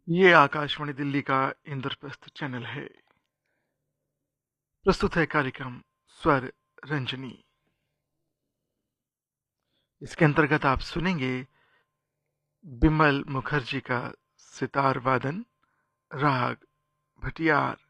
ये आकाशवाणी दिल्ली का इंद्रप्रस्थ चैनल है। प्रस्तुत है कार्यक्रम स्वर रंजनी। इसके अंतर्गत आप सुनेंगे बिमल मुखर्जी का सितार वादन, राग भटियार।